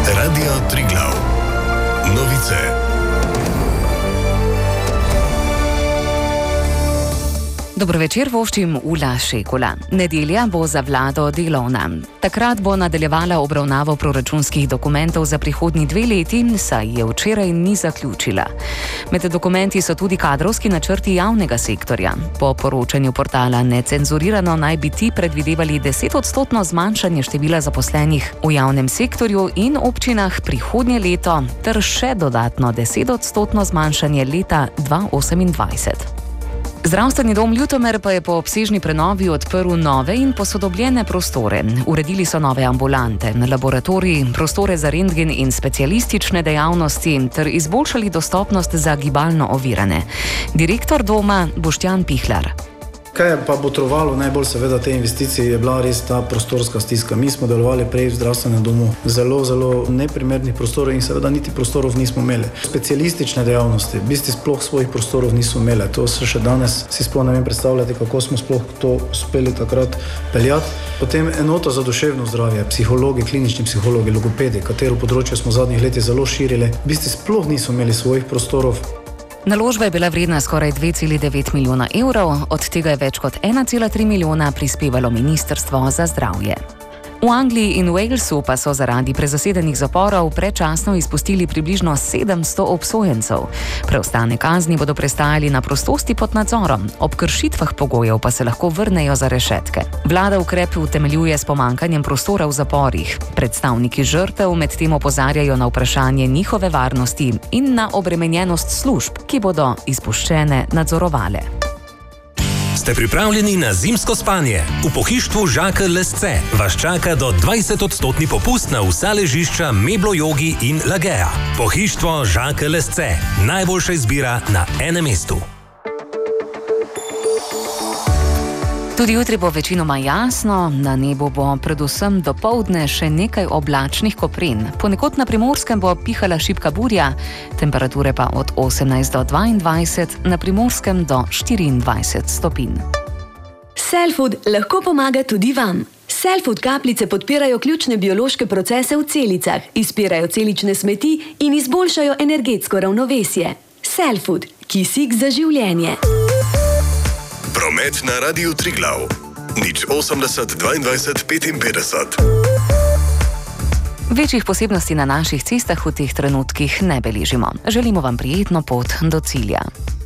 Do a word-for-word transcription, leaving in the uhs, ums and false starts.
Radio Triglav. Novice. Dobro večer, voščim Ula Šekula. Nedelja bo za vlado delovna. Takrat bo nadaljevala obravnavo proračunskih dokumentov za prihodnji dve leti, saj je včeraj ni zaključila. Med dokumenti so tudi kadrovski načrti javnega sektorja. Po poročanju portala Necenzurirano naj bi ti predvidevali desetodstotno zmanjšanje števila zaposlenih v javnem sektorju in občinah prihodnje leto ter še dodatno desetodstotno zmanjšanje leta dva tisoč osemindvajset. Zdravstveni dom Ljutomer pa je po obsežni prenovi odprl nove in posodobljene prostore. Uredili so nove ambulante, laboratorij, prostore za rentgen in specialistične dejavnosti ter izboljšali dostopnost za gibalno ovirane. Direktor doma Boštjan Pihlar. Kaj je pa botrovalo najbolj seveda te investicije, je bila res ta prostorska stiska. Mi smo delovali prej v zdravstvenem domu zelo, zelo neprimernih prostorov in seveda niti prostorov nismo imeli. Specialistične dejavnosti, v bistvu sploh svojih prostorov niso imeli. To se še danes si sploh ne vem predstavljati, kako smo sploh to uspeli takrat peljati. Potem enota za duševno zdravje, psihologi, klinični psihologi, logopedi, katero področje smo v zadnjih letih zelo širili, v bistvu sploh niso imeli svojih prostorov. Naložba je bila vredna skoraj dve celi devet milijona evrov, od tega je več kot ena cela tri milijona prispevalo Ministrstvo za zdravje. V Angliji in Walesu pa so zaradi prezasedenih zaporov predčasno izpustili približno sedemsto obsojencev. Preostane kazni bodo prestajali na prostosti pod nadzorom, ob kršitvah pogojev pa se lahko vrnejo za rešetke. Vlada ukrep utemeljuje s pomanjkanjem prostora v zaporih. Predstavniki žrtev medtem opozarjajo na vprašanje njihove varnosti in na obremenjenost služb, ki bodo izpuščene nadzorovale. Ste pripravljeni na zimsko spanje? V pohištvu Žakelj Lesce vas čaka do dvajset odstotni popust na vsa ležišča Meblo Jogi in Lagea. Pohištvo Žakelj Lesce. Najboljša izbira na enem mestu. Tudi jutri bo večinoma jasno, na nebu bo predvsem dopoldne še nekaj oblačnih koprin. Ponekod na Primorskem bo pihala šibka burja, temperature pa od osemnajst do dvaindvajset, na Primorskem do štiriindvajset stopinj. Cellfood lahko pomaga tudi vam. Cellfood kapljice podpirajo ključne biološke procese v celicah, izpirajo celične smeti in izboljšajo energetsko ravnovesje. Cellfood, kisik za življenje. Promet na Radiu Triglav. Nič osemdeset dvaindvajset petinpetdeset. Večjih posebnosti na naših cestah v teh trenutkih ne beležimo. Želimo vam prijetno pot do cilja.